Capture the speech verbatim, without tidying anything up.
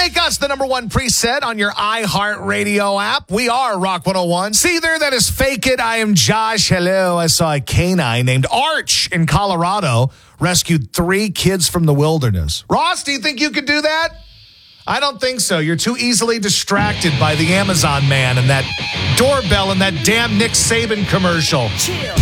Make us the number one preset on your iHeartRadio app. We are Rock one oh one. See there, that is Fake It. I am Josh. Hello. I saw a canine named Arch in Colorado rescued three kids from the wilderness. Ross, do you think you could do that? I don't think so. You're too easily distracted by the Amazon man and that doorbell and that damn Nick Saban commercial. Chill.